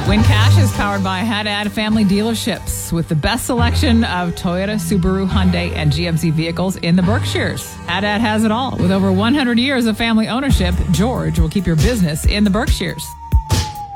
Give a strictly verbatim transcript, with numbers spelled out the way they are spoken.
Win Cash is powered by Haddad Family Dealerships with the best selection of Toyota, Subaru, Hyundai, and G M C vehicles in the Berkshires. Haddad has it all. With over one hundred years of family ownership, George will keep your business in the Berkshires.